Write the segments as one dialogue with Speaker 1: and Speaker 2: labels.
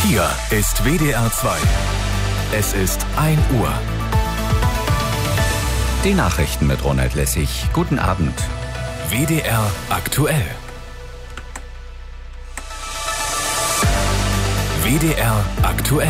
Speaker 1: Hier ist WDR 2. Es ist 1 Uhr.
Speaker 2: Die Nachrichten mit Ronald Lessig. Guten Abend.
Speaker 1: WDR aktuell. WDR aktuell.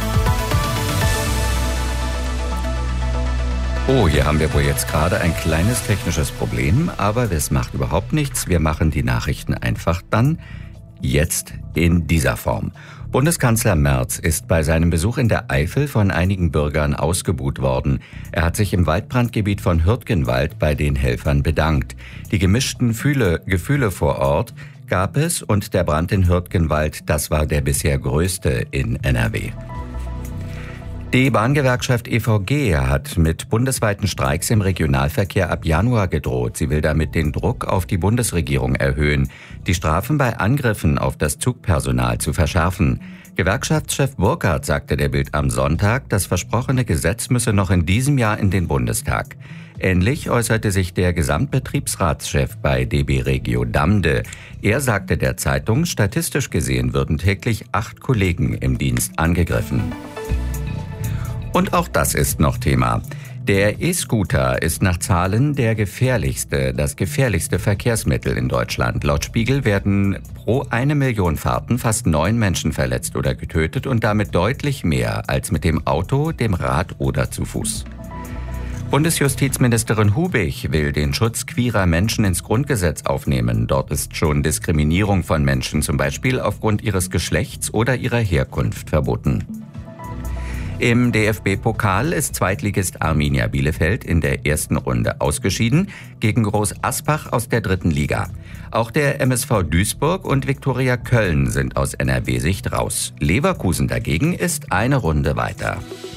Speaker 2: Oh, hier haben wir wohl jetzt gerade ein kleines technisches Problem, aber es macht überhaupt nichts. Wir machen die Nachrichten einfach dann jetzt in dieser Form. Bundeskanzler Merz ist bei seinem Besuch in der Eifel von einigen Bürgern ausgebuht worden. Er hat sich im Waldbrandgebiet von Hürtgenwald bei den Helfern bedankt. Die gemischten Gefühle vor Ort gab es und der Brand in Hürtgenwald, das war der bisher größte in NRW. Die Bahngewerkschaft EVG hat mit bundesweiten Streiks im Regionalverkehr ab Januar gedroht. Sie will damit den Druck auf die Bundesregierung erhöhen, die Strafen bei Angriffen auf das Zugpersonal zu verschärfen. Gewerkschaftschef Burkhardt sagte der Bild am Sonntag, das versprochene Gesetz müsse noch in diesem Jahr in den Bundestag. Ähnlich äußerte sich der Gesamtbetriebsratschef bei DB Regio Damde. Er sagte der Zeitung, statistisch gesehen würden täglich 8 Kollegen im Dienst angegriffen. Und auch das ist noch Thema. Der E-Scooter ist nach Zahlen das gefährlichste Verkehrsmittel in Deutschland. Laut Spiegel werden pro 1 Million Fahrten fast 9 Menschen verletzt oder getötet und damit deutlich mehr als mit dem Auto, dem Rad oder zu Fuß. Bundesjustizministerin Hubig will den Schutz queerer Menschen ins Grundgesetz aufnehmen. Dort ist schon Diskriminierung von Menschen, zum Beispiel aufgrund ihres Geschlechts oder ihrer Herkunft, verboten. Im DFB-Pokal ist Zweitligist Arminia Bielefeld in der ersten Runde ausgeschieden gegen Groß Asbach aus der 3. Liga. Auch der MSV Duisburg und Viktoria Köln sind aus NRW-Sicht raus. Leverkusen dagegen ist eine Runde weiter.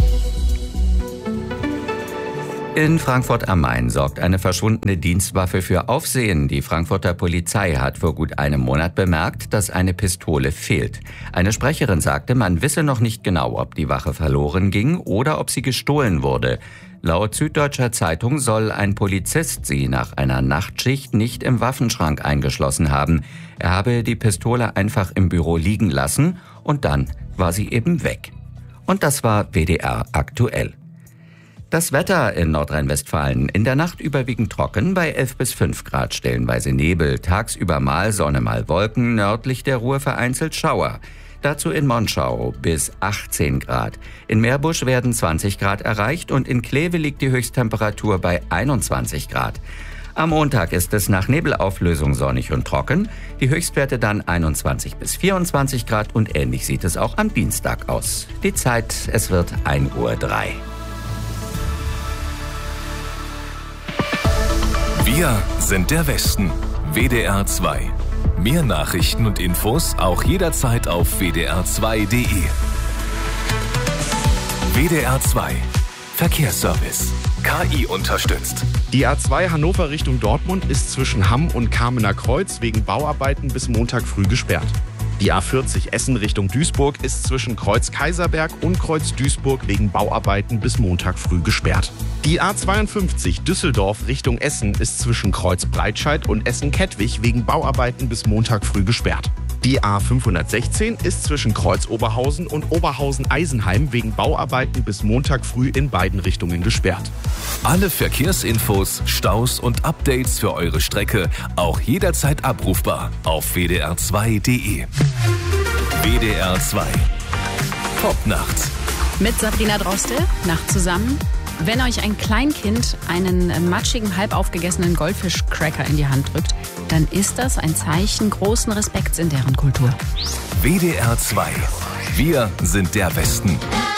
Speaker 2: In Frankfurt am Main sorgt eine verschwundene Dienstwaffe für Aufsehen. Die Frankfurter Polizei hat vor gut einem Monat bemerkt, dass eine Pistole fehlt. Eine Sprecherin sagte, man wisse noch nicht genau, ob die Waffe verloren ging oder ob sie gestohlen wurde. Laut Süddeutscher Zeitung soll ein Polizist sie nach einer Nachtschicht nicht im Waffenschrank eingeschlossen haben. Er habe die Pistole einfach im Büro liegen lassen und dann war sie eben weg. Und das war WDR aktuell. Das Wetter in Nordrhein-Westfalen: in der Nacht überwiegend trocken bei 11 bis 5 Grad, stellenweise Nebel, tagsüber mal Sonne, mal Wolken, nördlich der Ruhr vereinzelt Schauer. Dazu in Monschau bis 18 Grad. In Meerbusch werden 20 Grad erreicht und in Kleve liegt die Höchsttemperatur bei 21 Grad. Am Montag ist es nach Nebelauflösung sonnig und trocken, die Höchstwerte dann 21 bis 24 Grad und ähnlich sieht es auch am Dienstag aus. Die Zeit, es wird 1:03 Uhr.
Speaker 1: Wir sind der Westen. WDR 2. Mehr Nachrichten und Infos auch jederzeit auf wdr2.de. WDR 2. Verkehrsservice. KI unterstützt.
Speaker 3: Die A2 Hannover Richtung Dortmund ist zwischen Hamm und Kamener Kreuz wegen Bauarbeiten bis Montag früh gesperrt. Die A40 Essen Richtung Duisburg ist zwischen Kreuz Kaiserberg und Kreuz Duisburg wegen Bauarbeiten bis Montag früh gesperrt. Die A52 Düsseldorf Richtung Essen ist zwischen Kreuz Breitscheid und Essen-Kettwig wegen Bauarbeiten bis Montag früh gesperrt. Die A516 ist zwischen Kreuz Oberhausen und Oberhausen-Eisenheim wegen Bauarbeiten bis Montag früh in beiden Richtungen gesperrt.
Speaker 1: Alle Verkehrsinfos, Staus und Updates für eure Strecke auch jederzeit abrufbar auf wdr2.de. WDR 2. Popnacht.
Speaker 4: Mit Sabrina Droste, Nacht zusammen. Wenn euch ein Kleinkind einen matschigen, halb aufgegessenen Goldfischcracker in die Hand drückt, dann ist das ein Zeichen großen Respekts in deren Kultur.
Speaker 1: WDR 2. Wir sind der Westen.